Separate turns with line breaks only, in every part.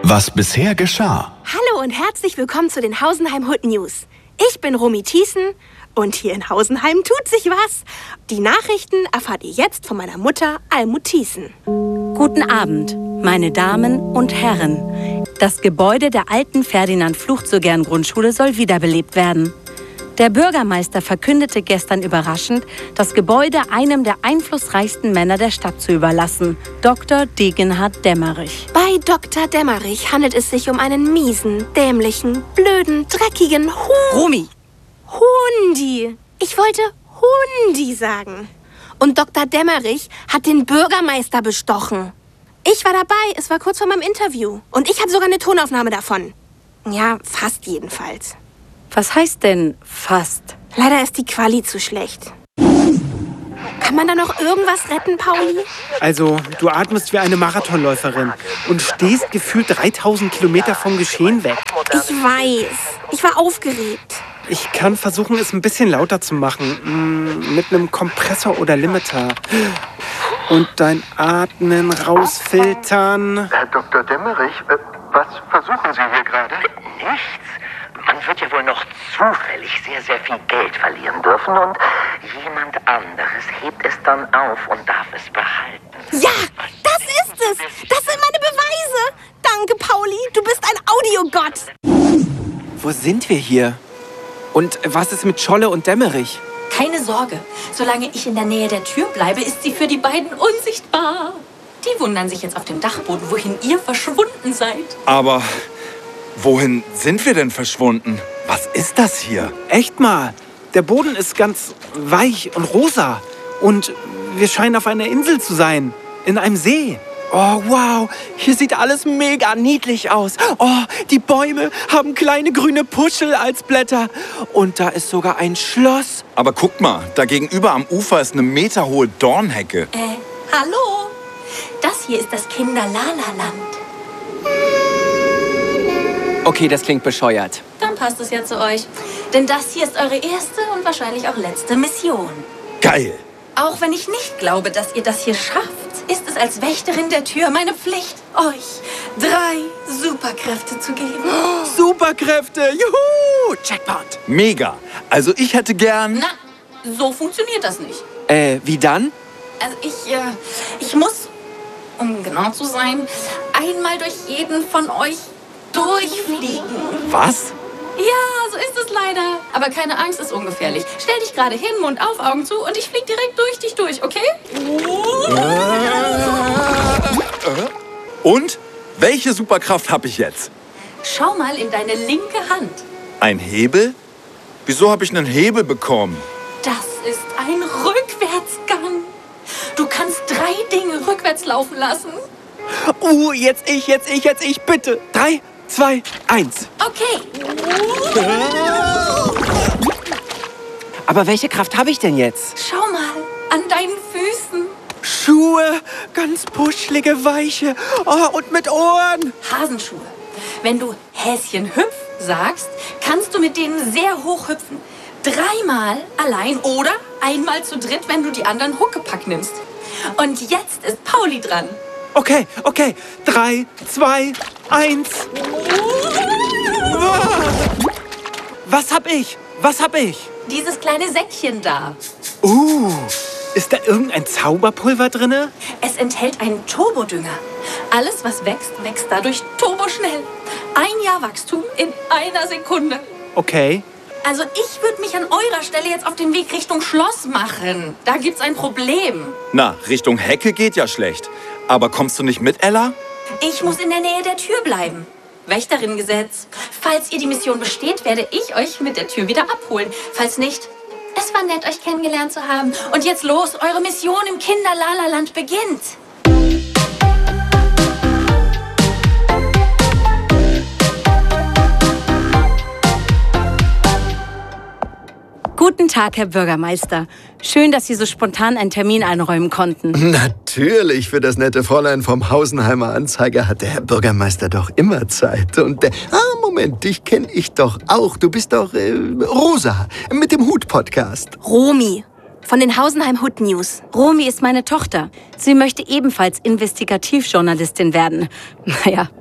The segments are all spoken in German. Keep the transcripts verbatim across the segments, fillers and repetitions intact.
Was bisher geschah.
Hallo und herzlich willkommen zu den Hausenheim Hood News. Ich bin Romy Thiessen und hier in Hausenheim tut sich was. Die Nachrichten erfahrt ihr jetzt von meiner Mutter Almut Thiessen.
Guten Abend, meine Damen und Herren. Das Gebäude der alten Ferdinand-Flucht-so-gern-Grundschule soll wiederbelebt werden. Der Bürgermeister verkündete gestern überraschend, das Gebäude einem der einflussreichsten Männer der Stadt zu überlassen, Doktor Degenhard Dämmerich.
Bei Doktor Dämmerich handelt es sich um einen miesen, dämlichen, blöden, dreckigen Hu...
Romy!
Hundi. Ich wollte Hundi sagen. Und Doktor Dämmerich hat den Bürgermeister bestochen. Ich war dabei, es war kurz vor meinem Interview. Und ich habe sogar eine Tonaufnahme davon. Ja, fast jedenfalls.
Was heißt denn fast?
Leider ist die Quali zu schlecht. Kann man da noch irgendwas retten, Pauli?
Also, du atmest wie eine Marathonläuferin und stehst gefühlt dreitausend Kilometer vom Geschehen weg.
Ich weiß. Ich war aufgeregt.
Ich kann versuchen, es ein bisschen lauter zu machen. Mit einem Kompressor oder Limiter. Und dein Atmen rausfiltern.
Herr Doktor Dämmerich, äh, was versuchen Sie hier gerade?
Nichts. Man wird ja wohl noch zufällig sehr, sehr viel Geld verlieren dürfen und jemand anderes hebt es dann auf und darf es behalten.
Ja, das ist es. Das sind meine Beweise. Danke, Pauli. Du bist ein Audiogott.
Wo sind wir hier? Und was ist mit Scholle und Dämmerich?
Keine Sorge. Solange ich in der Nähe der Tür bleibe, ist sie für die beiden unsichtbar. Die wundern sich jetzt auf dem Dachboden, wohin ihr verschwunden seid.
Aber wohin sind wir denn verschwunden? Was ist das hier?
Echt mal. Der Boden ist ganz weich und rosa. Und wir scheinen auf einer Insel zu sein. In einem See. Oh, wow. Hier sieht alles mega niedlich aus. Oh, die Bäume haben kleine grüne Puschel als Blätter. Und da ist sogar ein Schloss.
Aber guck mal, da gegenüber am Ufer ist eine meterhohe Dornhecke.
Äh, hallo? Das hier ist das Kinder-Lala-Land.
Okay, das klingt bescheuert.
Dann passt es ja zu euch. Denn das hier ist eure erste und wahrscheinlich auch letzte Mission.
Geil.
Auch wenn ich nicht glaube, dass ihr das hier schafft, ist es als Wächterin der Tür meine Pflicht, euch drei Superkräfte zu geben.
Oh, Superkräfte! Juhu! Jackpot!
Mega. Also ich hätte gern...
Na, so funktioniert das nicht.
Äh, wie dann?
Also ich, äh, ich muss, um genau zu sein, einmal durch jeden von euch durchfliegen.
Was?
Ja, so ist es leider. Aber keine Angst, ist ungefährlich. Stell dich gerade hin, Mund auf, Augen zu und ich flieg direkt durch dich durch, okay?
Und? Welche Superkraft habe ich jetzt?
Schau mal in deine linke Hand.
Ein Hebel? Wieso habe ich einen Hebel bekommen?
Das ist ein Rückwärtsgang. Du kannst drei Dinge rückwärts laufen lassen.
Uh, jetzt ich, jetzt ich, jetzt ich, bitte. Drei, zwei, eins.
Okay.
Aber welche Kraft habe ich denn jetzt?
Schau mal an deinen Füßen.
Schuhe, ganz puschlige, weiche. Oh, und mit Ohren.
Hasenschuhe. Wenn du Häschen hüpf sagst, kannst du mit denen sehr hoch hüpfen. Dreimal allein oder einmal zu dritt, wenn du die anderen Huckepack nimmst. Und jetzt ist Pauli dran.
Okay, okay. Drei, zwei, eins. Was hab ich? Was hab ich?
Dieses kleine Säckchen da.
Uh, ist da irgendein Zauberpulver drinne?
Es enthält einen Turbodünger. Alles, was wächst, wächst dadurch turboschnell. Ein Jahr Wachstum in einer Sekunde.
Okay.
Also ich würde mich an eurer Stelle jetzt auf den Weg Richtung Schloss machen. Da gibt's ein Problem.
Na, Richtung Hecke geht ja schlecht. Aber kommst du nicht mit, Ella?
Ich muss in der Nähe der Tür bleiben. Wächteringesetz. Falls ihr die Mission besteht, werde ich euch mit der Tür wieder abholen. Falls nicht, es war nett, euch kennengelernt zu haben. Und jetzt los, eure Mission im Kinder-Lala-Land beginnt.
Guten Tag, Herr Bürgermeister. Schön, dass Sie so spontan einen Termin einräumen konnten.
Natürlich, für das nette Fräulein vom Hausenheimer Anzeiger hat der Herr Bürgermeister doch immer Zeit. Und, äh, ah, Moment, dich kenne ich doch auch. Du bist doch äh, Rosa mit dem Hut-Podcast.
Romy von den Hausenheim Hood News.
Romy ist meine Tochter. Sie möchte ebenfalls Investigativjournalistin werden. Naja,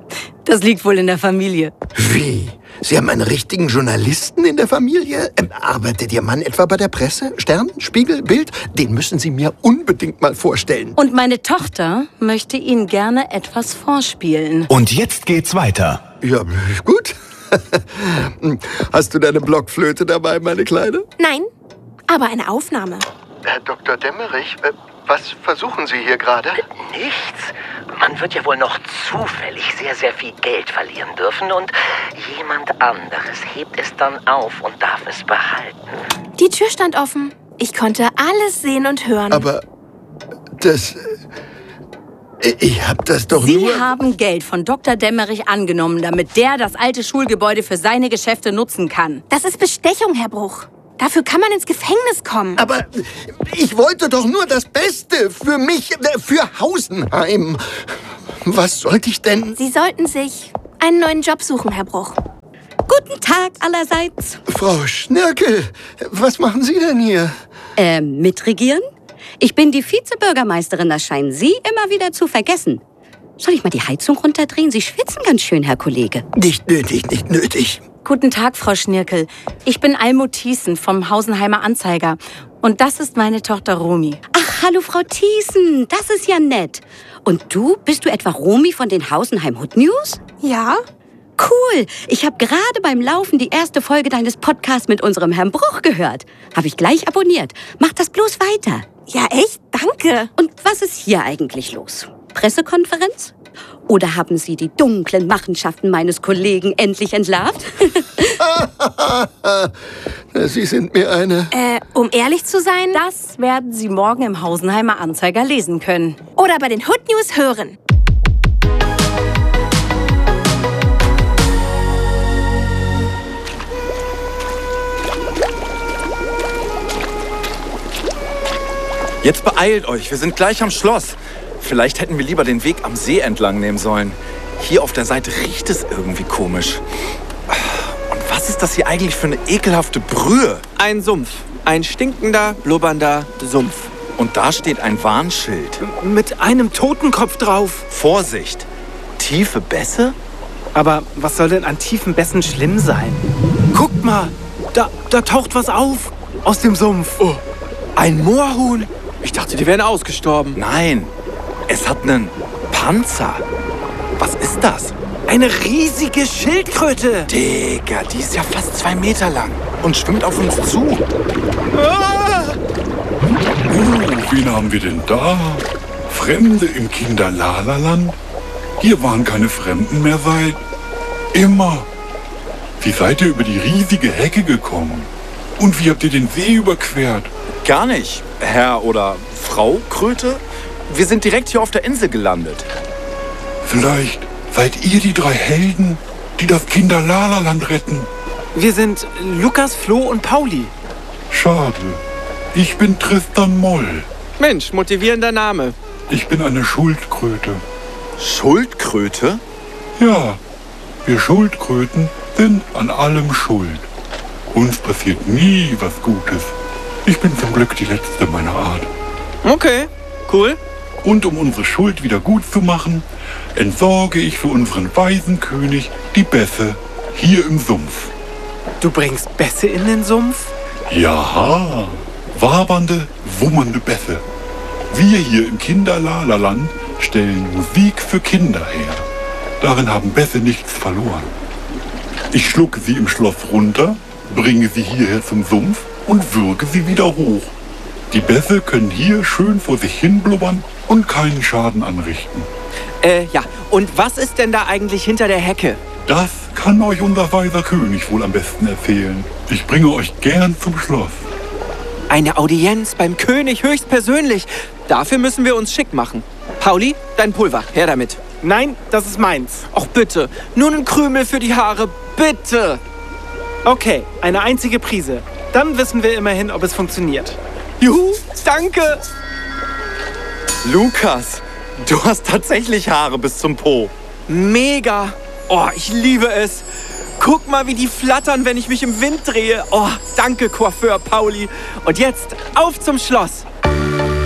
Das liegt wohl in der Familie.
Wie? Sie haben einen richtigen Journalisten in der Familie? Ähm, arbeitet Ihr Mann etwa bei der Presse? Stern, Spiegel, Bild? Den müssen Sie mir unbedingt mal vorstellen.
Und meine Tochter möchte Ihnen gerne etwas vorspielen.
Und jetzt geht's weiter.
Ja, gut. Hast du deine Blockflöte dabei, meine Kleine?
Nein, aber eine Aufnahme.
Herr Doktor Demmerich, äh, was versuchen Sie hier gerade?
Nichts. Man wird ja wohl noch zufällig sehr, sehr viel Geld verlieren dürfen und jemand anderes hebt es dann auf und darf es behalten.
Die Tür stand offen. Ich konnte alles sehen und hören.
Aber das... Ich hab das doch
Sie
nur...
haben Geld von Doktor Demmerich angenommen, damit der das alte Schulgebäude für seine Geschäfte nutzen kann.
Das ist Bestechung, Herr Bruch. Dafür kann man ins Gefängnis kommen.
Aber ich wollte doch nur das Beste für mich, für Hausenheim. Was sollte ich denn...
Sie sollten sich einen neuen Job suchen, Herr Bruch.
Guten Tag allerseits.
Frau Schnirkel, was machen Sie denn hier?
Ähm, mitregieren? Ich bin die Vizebürgermeisterin, das scheinen Sie immer wieder zu vergessen. Soll ich mal die Heizung runterdrehen? Sie schwitzen ganz schön, Herr Kollege.
Nicht nötig, nicht nötig.
Guten Tag, Frau Schnirkel. Ich bin Almut Thiessen vom Hausenheimer Anzeiger. Und das ist meine Tochter Romy.
Ach, hallo Frau Thiessen, das ist ja nett. Und du, bist du etwa Romy von den Hausenheim Hood News?
Ja?
Cool, ich habe gerade beim Laufen die erste Folge deines Podcasts mit unserem Herrn Bruch gehört. Habe ich gleich abonniert. Mach das bloß weiter.
Ja, echt? Danke.
Und was ist hier eigentlich los? Pressekonferenz? Oder haben Sie die dunklen Machenschaften meines Kollegen endlich entlarvt?
Sie sind mir eine...
Äh, um ehrlich zu sein...
Das werden Sie morgen im Hausenheimer Anzeiger lesen können.
Oder bei den Hood News hören.
Jetzt beeilt euch, wir sind gleich am Schloss. Vielleicht hätten wir lieber den Weg am See entlang nehmen sollen. Hier auf der Seite riecht es irgendwie komisch. Und was ist das hier eigentlich für eine ekelhafte Brühe?
Ein Sumpf. Ein stinkender, blubbernder Sumpf.
Und da steht ein Warnschild.
Mit einem Totenkopf drauf.
Vorsicht, tiefe Bässe?
Aber was soll denn an tiefen Bässen schlimm sein? Guckt mal, da, da taucht was auf aus dem Sumpf. Oh, ein Moorhuhn. Ich dachte, die wären ausgestorben.
Nein, es hat einen Panzer. Was ist das?
Eine riesige Schildkröte.
Digga, die ist ja fast zwei Meter lang und schwimmt auf uns zu.
Ah!
Oh, wen haben wir denn da? Fremde im Kinderlalaland? Hier waren keine Fremden mehr seit immer. Wie seid ihr über die riesige Hecke gekommen? Und wie habt ihr den See überquert?
Gar nicht, Herr oder Frau Kröte. Wir sind direkt hier auf der Insel gelandet.
Vielleicht seid ihr die drei Helden, die das Kinderlalaland retten.
Wir sind Lukas, Flo und Pauli.
Schade. Ich bin Tristan Moll.
Mensch, motivierender Name.
Ich bin eine Schuldkröte.
Schuldkröte?
Ja, wir Schuldkröten sind an allem schuld. Uns passiert nie was Gutes. Ich bin zum Glück die Letzte meiner Art.
Okay, cool.
Und um unsere Schuld wieder gut zu machen, entsorge ich für unseren weisen König die Bässe hier im Sumpf.
Du bringst Bässe in den Sumpf?
Ja, wabernde, wummernde Bässe. Wir hier im Kinderlalaland stellen Musik für Kinder her. Darin haben Bässe nichts verloren. Ich schlucke sie im Schloss runter, bringe sie hierher zum Sumpf und würge sie wieder hoch. Die Bässe können hier schön vor sich hin blubbern und keinen Schaden anrichten.
Äh, ja. Und was ist denn da eigentlich hinter der Hecke?
Das kann euch unser weiser König wohl am besten erzählen. Ich bringe euch gern zum Schloss.
Eine Audienz beim König höchstpersönlich. Dafür müssen wir uns schick machen. Pauli, dein Pulver, her damit. Nein, das ist meins. Och bitte, nur einen Krümel für die Haare, bitte. Okay, eine einzige Prise. Dann wissen wir immerhin, ob es funktioniert. Juhu, danke.
Lukas, du hast tatsächlich Haare bis zum Po.
Mega. Oh, ich liebe es. Guck mal, wie die flattern, wenn ich mich im Wind drehe. Oh, danke, Coiffeur Pauli. Und jetzt auf zum Schloss.